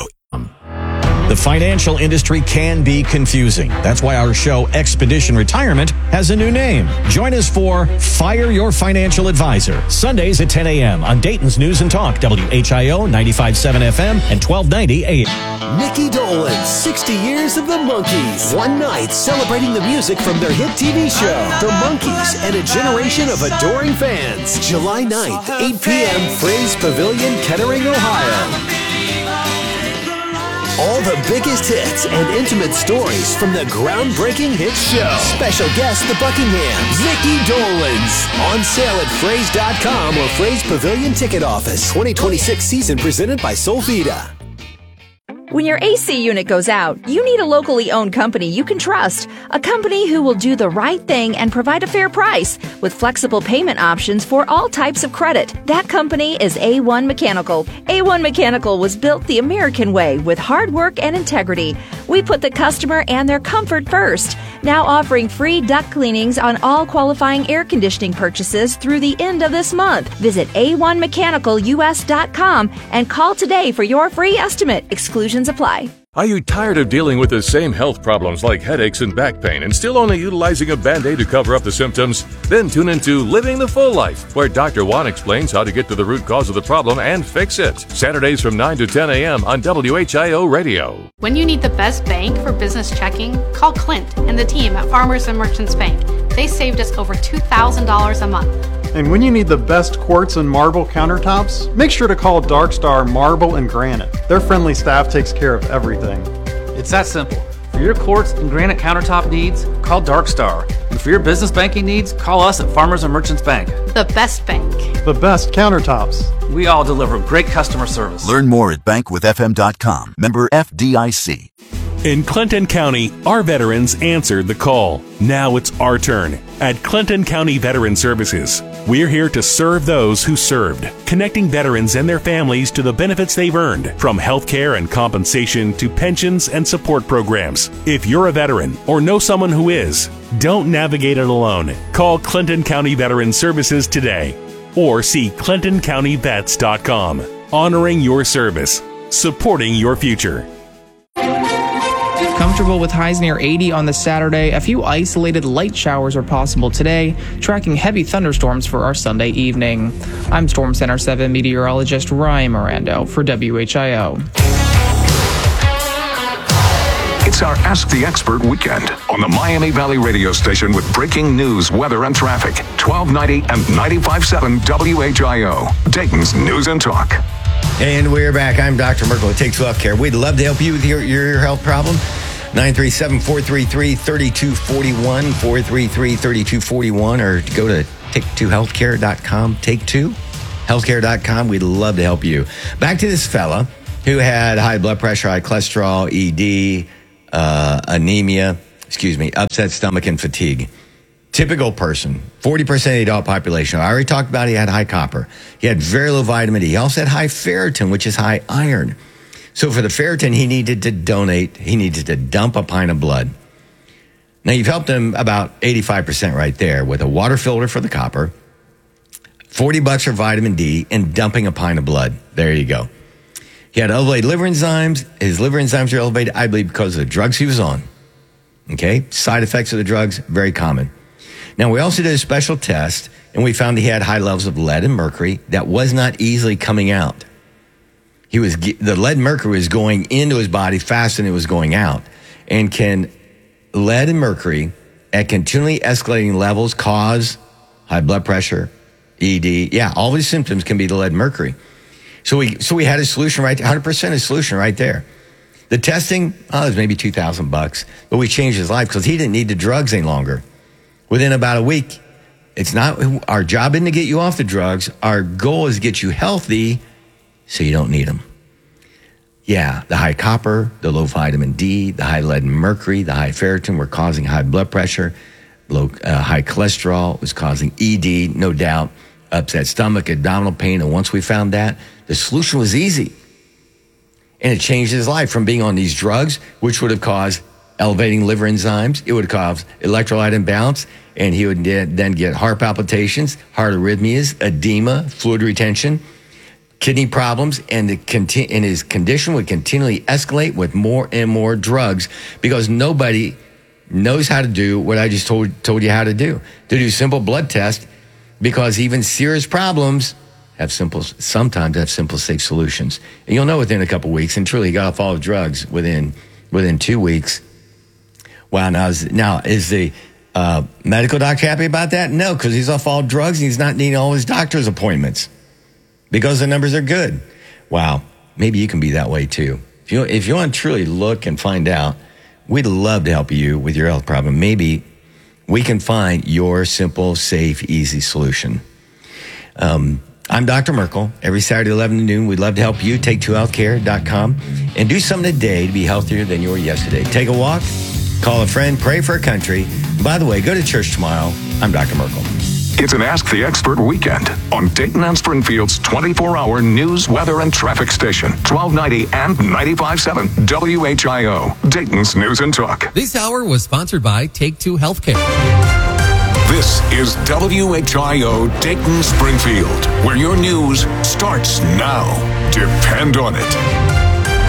The financial industry can be confusing. That's why our show, Expedition Retirement, has a new name. Join us for Fire Your Financial Advisor, Sundays at ten a.m. on Dayton's News and Talk, W H I O ninety-five point seven F M and twelve ninety A M. Nikki Dolan, sixty years of the Monkees. One night celebrating the music from their hit T V show, The Monkees, and a generation of adoring fans. July ninth, eight p.m., Fraze Pavilion, Kettering, Ohio. All the biggest hits and intimate stories from the groundbreaking hit show. Special guest, the Buckinghams, Nikki Dolenz. On sale at Fraze dot com or Fraze Pavilion Ticket Office. twenty twenty-six season presented by Solvita. When your A C unit goes out, you need a locally owned company you can trust. A company who will do the right thing and provide a fair price with flexible payment options for all types of credit. That company is A one Mechanical. A one Mechanical was built the American way with hard work and integrity. We put the customer and their comfort first. Now offering free duct cleanings on all qualifying air conditioning purchases through the end of this month. Visit A one mechanical U S dot com and call today for your free estimate. Exclusions apply. Are you tired of dealing with the same health problems like headaches and back pain and still only utilizing a Band-Aid to cover up the symptoms? Then tune into Living the Full Life, where Doctor Juan explains how to get to the root cause of the problem and fix it. Saturdays from nine to ten a.m. on W H I O Radio. When you need the best bank for business checking, call Clint and the team at Farmers and Merchants Bank. They saved us over two thousand dollars a month. And when you need the best quartz and marble countertops, make sure to call Dark Star Marble and Granite. Their friendly staff takes care of everything. It's that simple. For your quartz and granite countertop needs, call Dark Star. And for your business banking needs, call us at Farmers and Merchants Bank. The best bank. The best countertops. We all deliver great customer service. Learn more at bank with f m dot com. Member F D I C. In Clinton County, our veterans answered the call. Now it's our turn. At Clinton County Veteran Services, we're here to serve those who served, connecting veterans and their families to the benefits they've earned, from health care and compensation to pensions and support programs. If you're a veteran or know someone who is, don't navigate it alone. Call Clinton County Veteran Services today or see clinton county vets dot com. Honoring your service, supporting your future. Comfortable with highs near eighty on the Saturday. A few isolated light showers are possible today, tracking heavy thunderstorms for our Sunday evening. I'm Storm Center seven meteorologist Ryan Mirando for W H I O. It's our Ask the Expert weekend on the Miami Valley radio station with breaking news, weather, and traffic. twelve ninety and ninety-five point seven W H I O, Dayton's News and Talk. And we're back. I'm Doctor Merkel at Take two Health Care. We'd love to help you with your, your health problem. nine three seven, four three three, three two four one, four three three, three two four one, or go to take two healthcare dot com, take two healthcare dot com. We'd love to help you. Back to this fella who had high blood pressure, high cholesterol, E D, uh, anemia, excuse me, upset stomach, and fatigue. Typical person, forty percent of the adult population. I already talked about he had high copper. He had very low vitamin D. He also had high ferritin, which is high iron. So for the ferritin, he needed to donate, he needed to dump a pint of blood. Now, you've helped him about eighty-five percent right there with a water filter for the copper, forty bucks for vitamin D, and dumping a pint of blood. There you go. He had elevated liver enzymes. His liver enzymes are elevated, I believe, because of the drugs he was on. Okay? Side effects of the drugs, very common. Now, we also did a special test, and we found he had high levels of lead and mercury that was not easily coming out. He was the lead and mercury was going into his body faster than it was going out. And can lead and mercury at continually escalating levels cause high blood pressure, E D? Yeah, all these symptoms can be the lead and mercury. So we so we had a solution right there, one hundred percent a solution right there. The testing, oh, it was maybe two thousand bucks, but we changed his life because he didn't need the drugs any longer. Within about a week, it's not our job isn't to get you off the drugs. Our goal is to get you healthy so you don't need them. Yeah, the high copper, the low vitamin D, the high lead and mercury, the high ferritin were causing high blood pressure. Low, uh, high cholesterol was causing E D, no doubt, upset stomach, abdominal pain. And once we found that, the solution was easy. And it changed his life from being on these drugs, which would have caused elevating liver enzymes. It would cause electrolyte imbalance, and he would then get heart palpitations, heart arrhythmias, edema, fluid retention, kidney problems, and, the conti- and his condition would continually escalate with more and more drugs because nobody knows how to do what I just told, told you how to do, to do simple blood tests, because even serious problems have simple, sometimes have simple, safe solutions. And you'll know within a couple weeks, and truly he got off all the drugs within within two weeks. Wow, now is, now, is the uh, medical doctor happy about that? No, because he's off all drugs and he's not needing all his doctor's appointments because the numbers are good. Wow, maybe you can be that way too. If you, if you want to truly look and find out, we'd love to help you with your health problem. Maybe we can find your simple, safe, easy solution. Um, I'm Doctor Merkel. Every Saturday, eleven to noon, we'd love to help you. take two healthcare dot com and do something today to be healthier than you were yesterday. Take a walk, call a friend, pray for a country. By the way, go to church tomorrow. I'm Doctor Merkel. It's an Ask the Expert weekend on Dayton and Springfield's twenty-four hour news, weather, and traffic station. twelve ninety and ninety-five point seven W H I O, Dayton's News and Talk. This hour was sponsored by Take two Healthcare. This is W H I O Dayton Springfield, where your news starts now. Depend on it.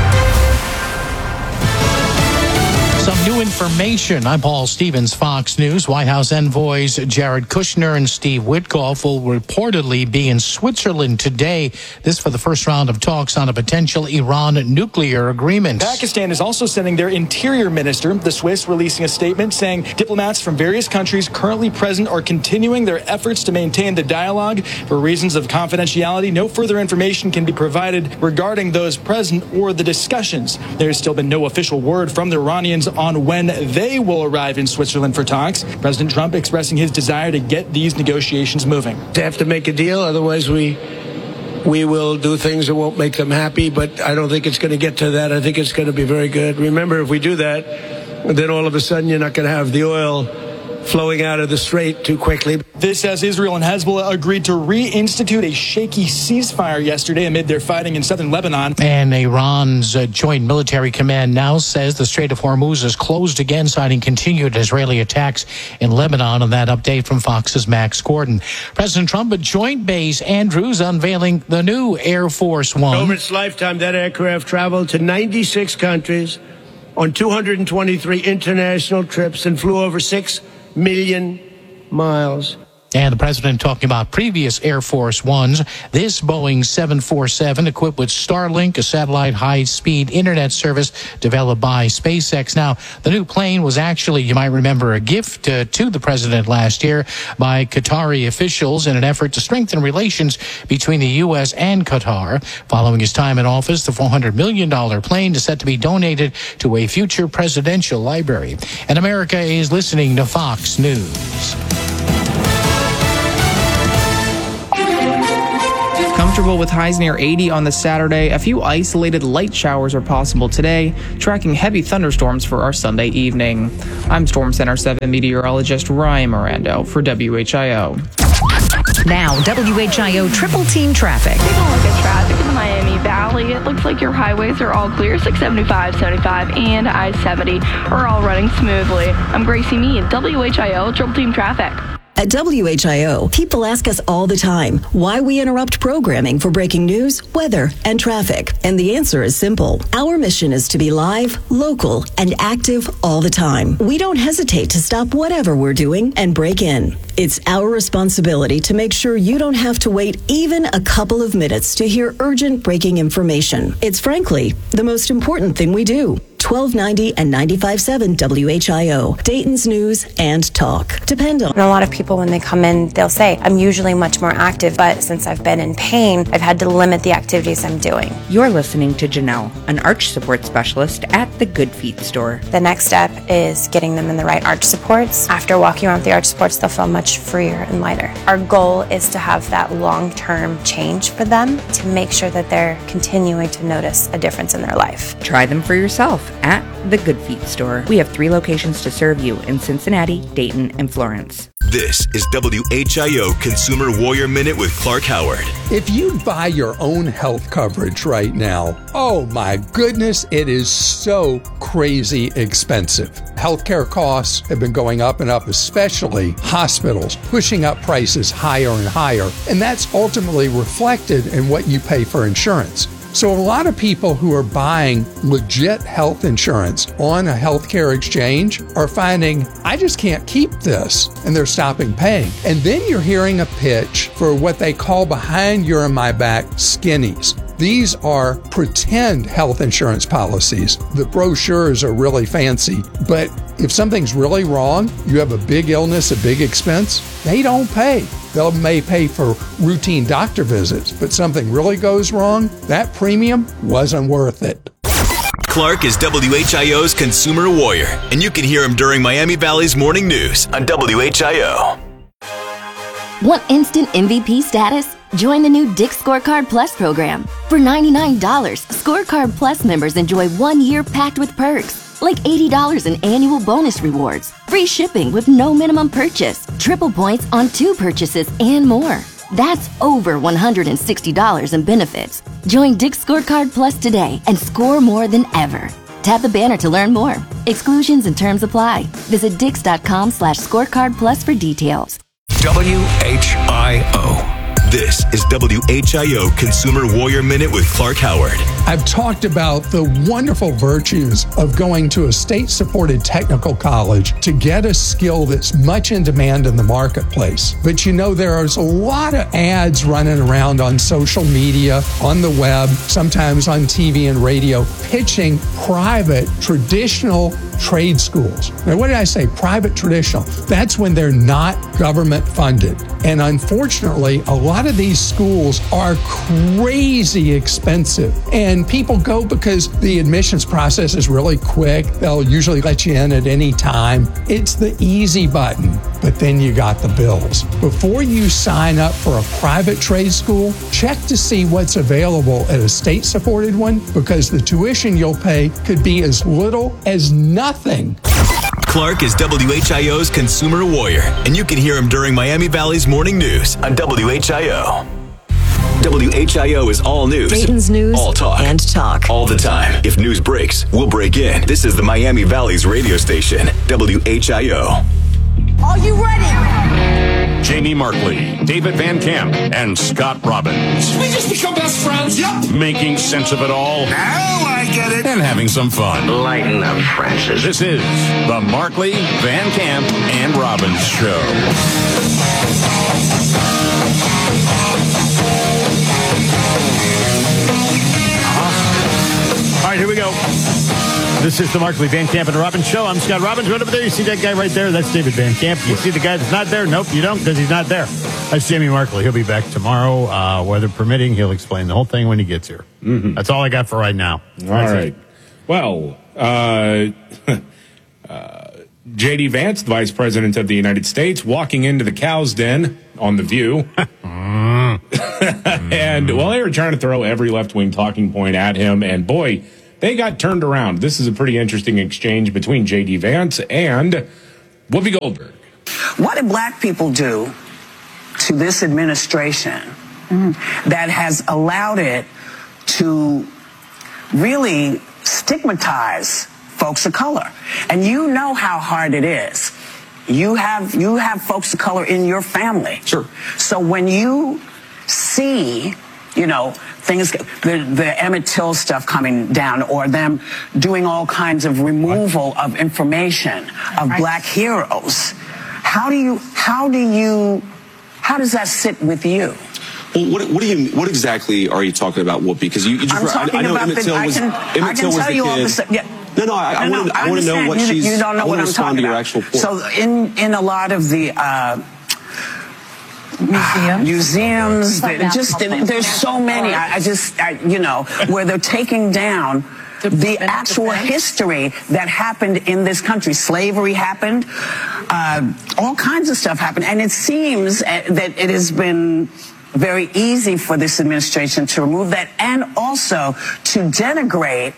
Some new information. I'm Paul Stevens, Fox News. White House envoys Jared Kushner and Steve Witkoff will reportedly be in Switzerland today. This for the first round of talks on a potential Iran nuclear agreement. Pakistan is also sending their interior minister, the Swiss, releasing a statement saying diplomats from various countries currently present are continuing their efforts to maintain the dialogue. For reasons of confidentiality, no further information can be provided regarding those present or the discussions. There's still been no official word from the Iranians on when they will arrive in Switzerland for talks. President Trump expressing his desire to get these negotiations moving. They have to make a deal, otherwise we we will do things that won't make them happy, but I don't think it's going to get to that. I think it's going to be very good. Remember, if we do that, then all of a sudden you're not going to have the oil flowing out of the strait too quickly. This as Israel and Hezbollah agreed to reinstitute a shaky ceasefire yesterday amid their fighting in southern Lebanon. And Iran's uh, Joint Military Command now says the Strait of Hormuz is closed again, citing continued Israeli attacks in Lebanon. And that update from Fox's Max Gordon. President Trump at Joint Base Andrews unveiling the new Air Force One. Over its lifetime, that aircraft traveled to ninety-six countries on two hundred twenty-three international trips and flew over six million miles. And the president talking about previous Air Force Ones. This Boeing seven forty-seven equipped with Starlink, a satellite high-speed internet service developed by SpaceX. Now, the new plane was actually, you might remember, a gift uh, to the president last year by Qatari officials in an effort to strengthen relations between the U S and Qatar. Following his time in office, the four hundred million dollars plane is set to be donated to a future presidential library. And America is listening to Fox News. Comfortable with highs near eighty on the Saturday. A few isolated light showers are possible today, tracking heavy thunderstorms for our Sunday evening. I'm Storm Center seven meteorologist Ryan Mirando for W H I O. Now, W H I O Triple Team Traffic. Take a look at traffic in the Miami Valley. It looks like your highways are all clear. six seventy-five, seventy-five, and I seventy are all running smoothly. I'm Gracie Mead, W H I O Triple Team Traffic. At W H I O, people ask us all the time why we interrupt programming for breaking news, weather, and traffic. And the answer is simple. Our mission is to be live, local, and active all the time. We don't hesitate to stop whatever we're doing and break in. It's our responsibility to make sure you don't have to wait even a couple of minutes to hear urgent breaking information. It's frankly the most important thing we do. twelve ninety and ninety-five point seven W H I O, Dayton's News and Talk. Depend on. And a lot of people, when they come in, they'll say, I'm usually much more active, but since I've been in pain, I've had to limit the activities I'm doing. You're listening to Janelle, an arch support specialist at the Good Feet store. The next step is getting them in the right arch supports. After walking around with the arch supports, they'll feel much freer and lighter. Our goal is to have that long-term change for them to make sure that they're continuing to notice a difference in their life. Try them for yourself at the Good Feet store. We have three locations to serve you in Cincinnati, Dayton, and Florence. This is W H I O Consumer Warrior Minute with Clark Howard. If you buy your own health coverage right now, oh my goodness, it is so crazy expensive. Healthcare costs have been going up and up, especially hospitals, pushing up prices higher and higher. And that's ultimately reflected in what you pay for insurance. So a lot of people who are buying legit health insurance on a healthcare exchange are finding, I just can't keep this, and they're stopping paying. And then you're hearing a pitch for what they call behind your and my back skinnies. These are pretend health insurance policies. The brochures are really fancy, but if something's really wrong, you have a big illness, a big expense, they don't pay. They may pay for routine doctor visits, but something really goes wrong, that premium wasn't worth it. Clark is W H I O's Consumer Warrior, and you can hear him during Miami Valley's Morning News on W H I O. Want instant M V P status? Join the new Dick's Scorecard Plus program. For ninety-nine dollars, Scorecard Plus members enjoy one year packed with perks, like eighty dollars in annual bonus rewards, free shipping with no minimum purchase, triple points on two purchases, and more. That's over one hundred sixty dollars in benefits. Join Dick's Scorecard Plus today and score more than ever. Tap the banner to learn more. Exclusions and terms apply. Visit dix.com slash scorecard plus for details. W H I O. This is W H I O Consumer Warrior Minute with Clark Howard. I've talked about the wonderful virtues of going to a state-supported technical college to get a skill that's much in demand in the marketplace. But you know, there's a lot of ads running around on social media, on the web, sometimes on T V and radio, pitching private, traditional trade schools. Now, what did I say? Private, traditional. That's when they're not government funded. And unfortunately, a lot of these schools are crazy expensive. And people go because the admissions process is really quick. They'll usually let you in at any time. It's the easy button, but then you got the bills. Before you sign up for a private trade school, check to see what's available at a state-supported one, because the tuition you'll pay could be as little as nothing. Clark is W H I O's Consumer Warrior, and you can hear him during Miami Valley's Morning News on W H I O. W H I O is all news. Dayton's News all talk. and Talk. All the time. If news breaks, we'll break in. This is the Miami Valley's radio station, W H I O. Are you ready? Jamie Markley, David Van Camp, and Scott Robbins. We just become best friends. Yep. Making sense of it all. Now I get it. And having some fun. Lighten up, Francis. This is the Markley, Van Camp, and Robbins Show. Uh-huh. All right, here we go. This is the Markley, Van Camp, and Robbins Show. I'm Scott Robbins. Right over there, you see that guy right there? That's David Van Camp. You see the guy that's not there? Nope, you don't, because he's not there. That's Jamie Markley. He'll be back tomorrow, uh, weather permitting. He'll explain the whole thing when he gets here. Mm-hmm. That's all I got for right now. All that's right. It. Well, uh, uh, J D. Vance, the Vice President of the United States, walking into the cow's den on The View. And, well, they were trying to throw every left-wing talking point at him, and boy, they got turned around. This is a pretty interesting exchange between J D. Vance and Whoopi Goldberg. What did black people do to this administration mm, that has allowed it to really stigmatize folks of color? And you know how hard it is. You have you have folks of color in your family. Sure. So when you see, you know, things, the, the Emmett Till stuff coming down, or them doing all kinds of removal of information of right. black heroes, how do you, how do you, how does that sit with you? Well, what, what do you, what exactly are you talking about, Whoopi? Because you, you just, I'm talking I, I know about Emmett the, Till was, I can, Emmett I can Till was tell the you kid. all the stuff. Yeah. No, no, I, I, no, want to, I, I want to know what you, she's, you don't know I what want to I'm respond talking to your about. actual point. So in, in a lot of the, uh, Museums, museums. That just there's so many. I, I just, I, you know, where they're taking down the, the actual history that happened in this country. Slavery happened, uh, all kinds of stuff happened, and it seems that it has been very easy for this administration to remove that, and also to denigrate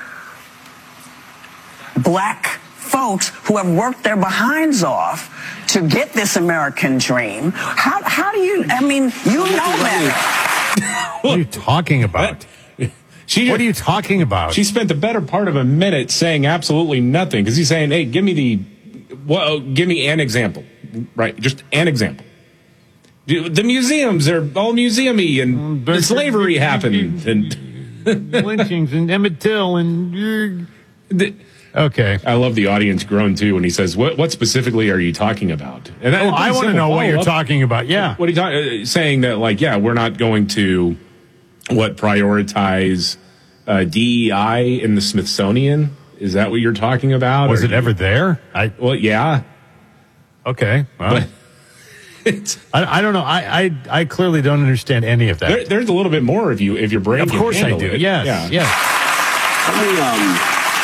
black folks who have worked their behinds off to get this American dream. How how do you, I mean, you know that. What are you talking about? She, what are you talking about? She spent the better part of a minute saying absolutely nothing, because he's saying, hey, give me the, well, give me an example. Right, just an example. The museums are all museum-y, and the slavery happened, and lynchings, and Emmett Till, and... The, okay. I love the audience groan, too, when he says, what what specifically are you talking about? And oh, I want to know what you're talking about, yeah. What are you talking, uh, saying that, like, yeah, we're not going to, what, prioritize uh, D E I in the Smithsonian? Is that what you're talking about? Was or, it ever there? I Well, yeah. Okay, well... But, I, I don't know. I, I I clearly don't understand any of that. There, there's a little bit more if you if your brain. Of can course I do. It. Yes. Yeah. Yes. Let me, um,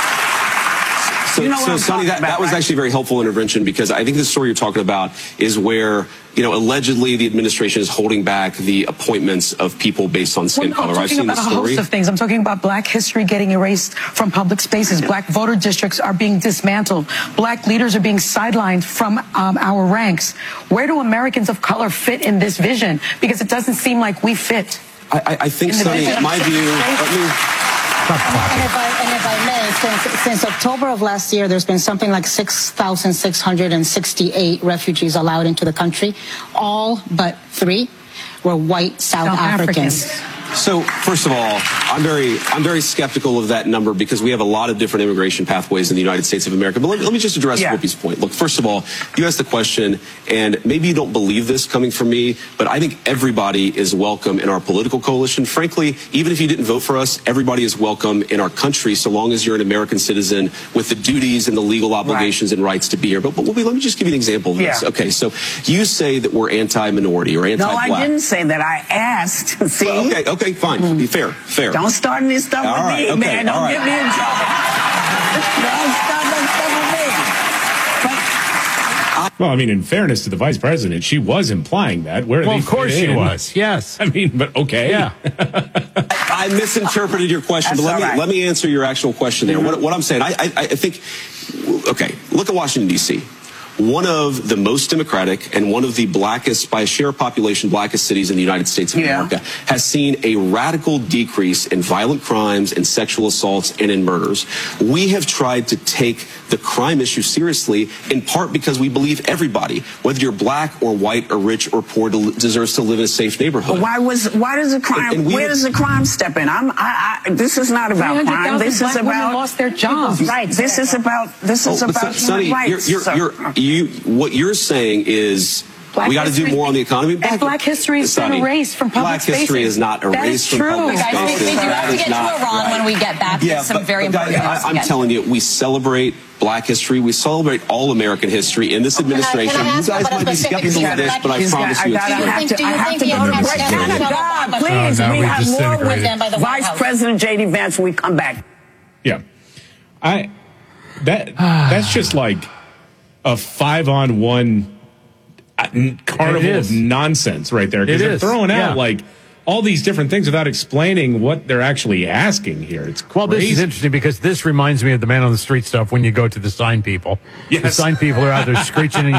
so, You know so Sonny, that, about, that was right? actually a very helpful intervention, because I think the story you're talking about is where, you know, allegedly the administration is holding back the appointments of people based on skin well, no, color. I'm I've talking seen about the a story. host of things. I'm talking about black history getting erased from public spaces. Black voter districts are being dismantled. Black leaders are being sidelined from um, our ranks. Where do Americans of color fit in this vision? Because it doesn't seem like we fit. I, I, I think, Sonny, my view... Let me, And if, I, and if I may, since, since October of last year, there's been something like six thousand six hundred sixty-eight refugees allowed into the country. All but three were white South, South Africans. Africans. So, first of all, I'm very, I'm very skeptical of that number, because we have a lot of different immigration pathways in the United States of America. But let, let me just address yeah. Whoopi's point. Look, first of all, you asked the question, and maybe you don't believe this coming from me, but I think everybody is welcome in our political coalition. Frankly, even if you didn't vote for us, everybody is welcome in our country, so long as you're an American citizen with the duties and the legal obligations right. and rights to be here. But, but Whoopi, let me just give you an example of this. Yeah. Okay, so you say that we're anti-minority or anti-black. No, I didn't say that. I asked. See? Well, okay, okay, fine. Mm. Be fair, fair. Don't start this stuff all with right, me, okay, man. Don't right. get me in trouble. Don't start that stuff with me. Well, I mean, in fairness to the vice president, she was implying that. Where well, they of course she in. was. Yes. I mean, but okay. Yeah. I misinterpreted your question, That's but let me right. let me answer your actual question there. Mm-hmm. What, what I'm saying, I, I I think, okay, look at Washington D C One of the most democratic and one of the blackest, by share of population, blackest cities in the United States of yeah. America, has seen a radical decrease in violent crimes and sexual assaults and in murders. We have tried to take the crime issue seriously, in part because we believe everybody, whether you're black or white or rich or poor, deserves to live in a safe neighborhood. But why was why does the crime? And we, where does the crime step in? I'm. I, I, this is not about crime. This is about lost their jobs. Right. This is about. This is oh, about Sonny, human rights. You're, you're, you're, you, what you're saying is. Black we got to do more on the economy. Black, black history has been erased from public Black spaces. history is not erased from public Guys, spaces. we, we do have to get to Iran right. when we get back. Yeah, There's some but, very but important guys, news I, I'm to get. telling you, we celebrate Black history. We celebrate all American history in this administration. Can I, can I you guys might be skeptical of this, but I promise you, it's Do you think, do you think the China, God, please, Oh, no, we we have more with disintegrated. them by the White Vice House. President J D Vance when we come back. Yeah. I that that's just like a five on one carnival of nonsense right there, because It they're is. throwing out Yeah. like all these different things without explaining what they're actually asking here. It's crazy. Well, this is interesting because this reminds me of the man on the street stuff when you go to the sign people. Yes. The sign people are out there screeching and